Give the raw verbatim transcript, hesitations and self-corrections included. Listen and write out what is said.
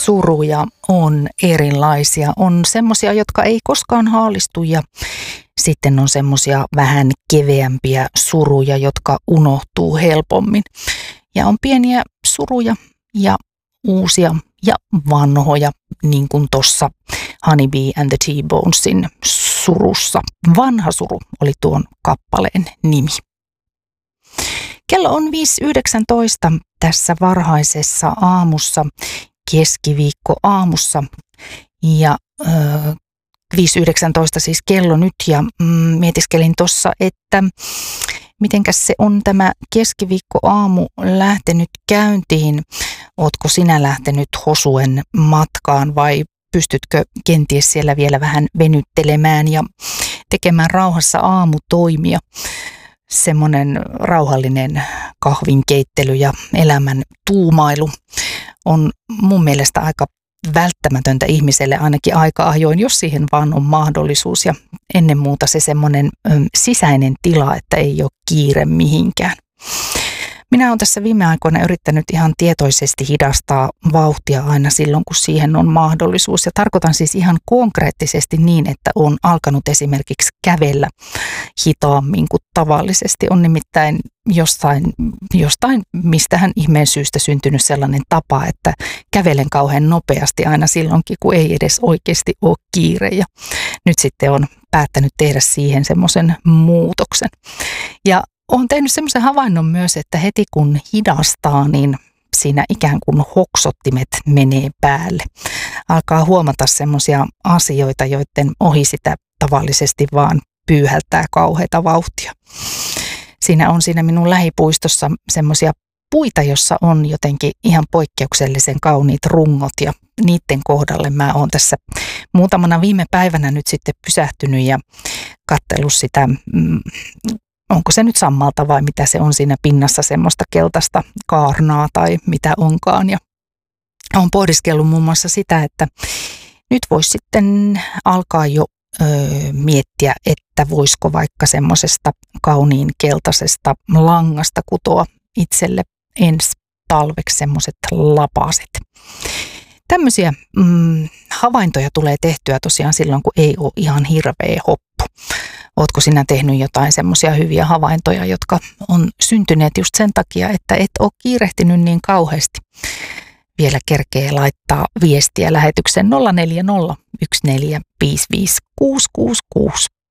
suruja on erilaisia. On semmoisia, jotka ei koskaan haalistu ja sitten on semmoisia vähän keveämpiä suruja, jotka unohtuu helpommin. Ja on pieniä suruja ja uusia ja vanhoja, niin kuin tuossa Honeybee and the T-Bonesin surussa. Vanha suru oli tuon kappaleen nimi. Kello on viisi yhdeksäntoista tässä varhaisessa aamussa, keskiviikko aamussa ja äh, viisi yhdeksäntoista siis kello nyt ja mm, mietiskelin tuossa, että mitenkäs se on tämä keskiviikko aamu lähtenyt käyntiin. Ootko sinä lähtenyt Hosuen matkaan vai pystytkö kenties siellä vielä vähän venyttelemään ja tekemään rauhassa aamutoimia? Semmoinen rauhallinen kahvinkeittely ja elämän tuumailu on mun mielestä aika välttämätöntä ihmiselle ainakin aika ajoin, jos siihen vaan on mahdollisuus. Ja ennen muuta se semmoinen ö, sisäinen tila, että ei ole kiire mihinkään. Minä olen tässä viime aikoina yrittänyt ihan tietoisesti hidastaa vauhtia aina silloin, kun siihen on mahdollisuus. Ja tarkoitan siis ihan konkreettisesti niin, että olen alkanut esimerkiksi kävellä hitaammin kuin tavallisesti. On nimittäin jostain, jostain mistähän ihmeen syystä syntynyt sellainen tapa, että kävelen kauhean nopeasti aina silloinkin, kun ei edes oikeasti ole kiire. Ja nyt sitten olen päättänyt tehdä siihen semmoisen muutoksen. Ja olen tehnyt semmoisen havainnon myös, että heti kun hidastaa, niin siinä ikään kuin hoksottimet menee päälle. Alkaa huomata semmoisia asioita, joiden ohi sitä tavallisesti vaan pyyhältää kauheata vauhtia. Siinä on siinä minun lähipuistossa semmoisia puita, jossa on jotenkin ihan poikkeuksellisen kauniit rungot ja niiden kohdalle mä oon tässä muutamana viime päivänä nyt sitten pysähtynyt ja katsellut sitä, mm, onko se nyt sammalta vai mitä se on siinä pinnassa, semmoista keltaista kaarnaa tai mitä onkaan. Ja olen pohdiskellut muun muassa sitä, että nyt voisi sitten alkaa jo ö, miettiä, että voisiko vaikka semmoisesta kauniin keltaisesta langasta kutoa itselle ensi talveksi semmoiset lapaset. Tämmöisiä mm, havaintoja tulee tehtyä tosiaan silloin, kun ei ole ihan hirveä hoppu. Ootko sinä tehnyt jotain semmoisia hyviä havaintoja, jotka on syntyneet just sen takia, että et ole kiirehtinyt niin kauheasti? Vielä kerkee laittaa viestiä lähetykseen nolla neljä nolla yksi neljä viisi viisi kuusi kuusi kuusi.